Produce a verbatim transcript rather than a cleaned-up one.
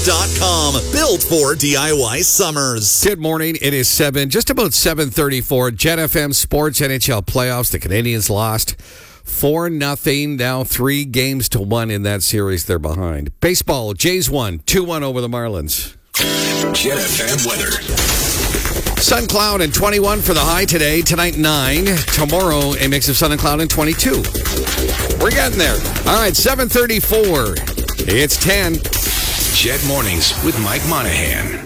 dot com. Built for D I Y summers. Good morning. It is seven, just about seven thirty-four. Jet F M Sports N H L playoffs. The Canadians lost four nothing. Now three games to one in that series they're behind. Baseball, Jays won two one over the Marlins. Jet F M weather. Sun, cloud, and twenty-one for the high today. Tonight, nine. Tomorrow, a mix of sun and cloud and twenty-two. We're getting there. All right, seven thirty-four. It's ten. Jet Mornings with Mike Monahan.